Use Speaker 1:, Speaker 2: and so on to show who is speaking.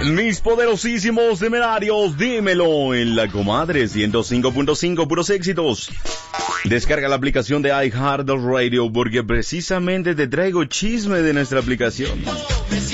Speaker 1: Mis poderosísimos temerarios, dímelo en la comadre 105.5, puros éxitos. Descarga la aplicación de iHeartRadio porque precisamente te traigo chisme de nuestra aplicación.